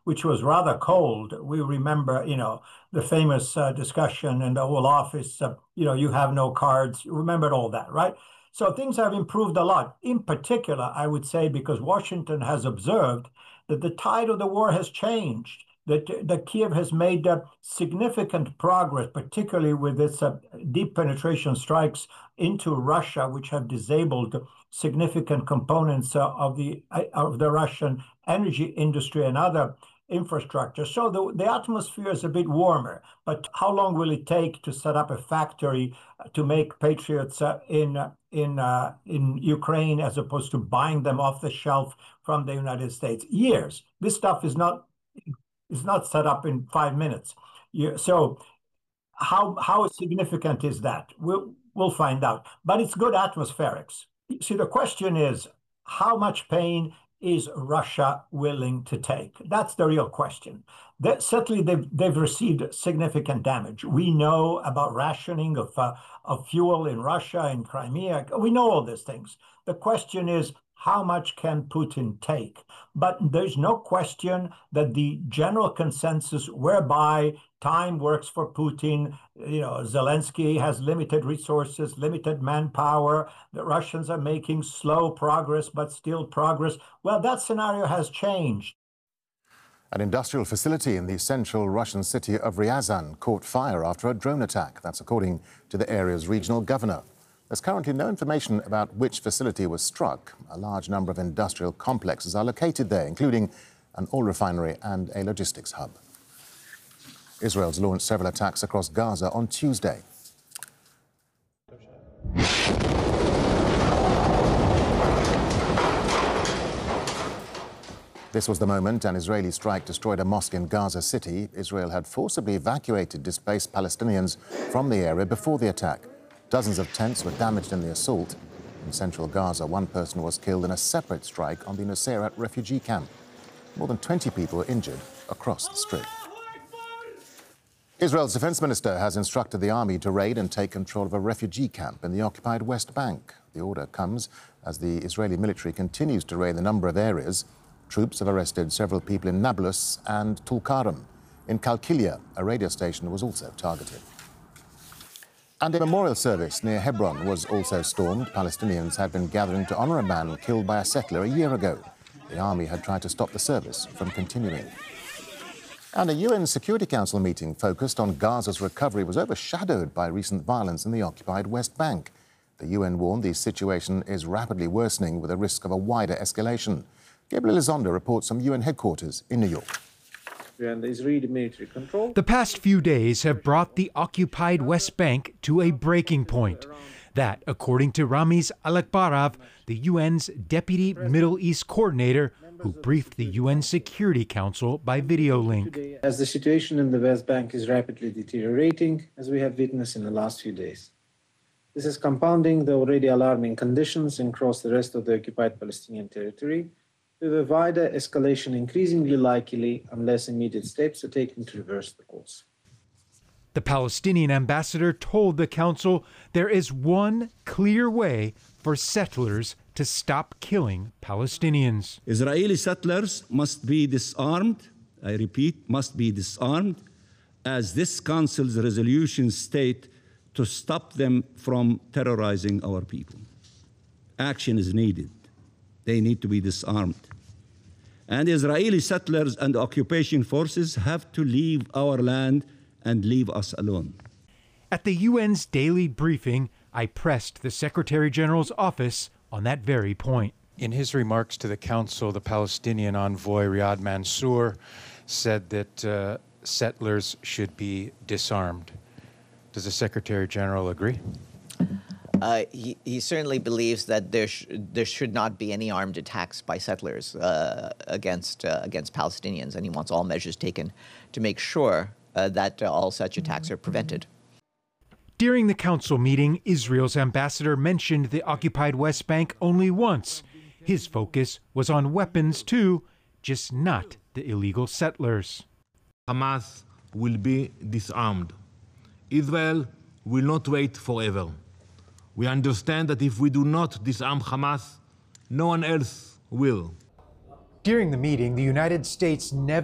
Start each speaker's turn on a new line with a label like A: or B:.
A: which was rather cold. We remember, the famous discussion in the Oval Office, you have no cards. You remembered all that, right? So things have improved a lot. In particular, I would say, because Washington has observed that the tide of the war has changed, that Kiev has made significant progress, particularly with its deep penetration strikes into Russia, which have disabled significant components of the Russian energy industry and other infrastructure. So the atmosphere is a bit warmer. But how long will it take to set up a factory to make Patriots in Ukraine, as opposed to buying them off the shelf from the United States? Years. This stuff is not set up in 5 minutes. So how significant is that? We'll find out. But it's good atmospherics. See, the question is, how much pain is Russia willing to take? That's the real question. Certainly, they've received significant damage. We know about rationing of fuel in Russia, in Crimea. We know all these things. The question is, how much can Putin take? But there's no question that the general consensus whereby time works for Putin, Zelensky has limited resources, limited manpower, the Russians are making slow progress, but still progress. Well, that scenario has changed.
B: An industrial facility in the central Russian city of Ryazan caught fire after a drone attack. That's according to the area's regional governor. There's currently no information about which facility was struck. A large number of industrial complexes are located there, including an oil refinery and a logistics hub. Israel's launched several attacks across Gaza on Tuesday. This was the moment an Israeli strike destroyed a mosque in Gaza City. Israel had forcibly evacuated displaced Palestinians from the area before the attack. Dozens of tents were damaged in the assault. In central Gaza, one person was killed in a separate strike on the Nuseirat refugee camp. More than 20 people were injured across the Strip. Israel's defense minister has instructed the army to raid and take control of a refugee camp in the occupied West Bank. The order comes as the Israeli military continues to raid a number of areas. Troops have arrested several people in Nablus and Tulkarm. In Kalkilia, a radio station was also targeted. And a memorial service near Hebron was also stormed. Palestinians had been gathering to honour a man killed by a settler a year ago. The army had tried to stop the service from continuing. And a UN Security Council meeting focused on Gaza's recovery was overshadowed by recent violence in the occupied West Bank. The UN warned the situation is rapidly worsening with a risk of a wider escalation. Gabriel Elizondo reports from UN headquarters in New York.
C: And the Israeli military control.
D: The past few days have brought the occupied West Bank to a breaking point. That, according to Ramiz Alakbarov, the UN's deputy Middle East coordinator, who briefed the UN Security Council by video link.
C: As the situation in the West Bank is rapidly deteriorating, as we have witnessed in the last few days. This is compounding the already alarming conditions across the rest of the occupied Palestinian territory, with a wider escalation increasingly likely unless immediate steps are taken to reverse the course.
D: The Palestinian ambassador told the council there is one clear way for settlers to stop killing Palestinians.
E: Israeli settlers must be disarmed, I repeat, must be disarmed, as this council's resolutions state, to stop them from terrorizing our people. Action is needed. They need to be disarmed. And Israeli settlers and occupation forces have to leave our land and leave us alone.
D: At the UN's daily briefing, I pressed the Secretary General's office on that very point.
F: In his remarks to the Council, the Palestinian envoy Riyad Mansour said that settlers should be disarmed. Does the Secretary General agree?
G: He certainly believes that there should not be any armed attacks by settlers against Palestinians, and he wants all measures taken to make sure that all such attacks are prevented.
D: During the council meeting, Israel's ambassador mentioned the occupied West Bank only once. His focus was on weapons too, just not the illegal settlers.
H: Hamas will be disarmed. Israel will not wait forever. We understand that if we do not disarm Hamas, no one else will.
D: During the meeting, the United States never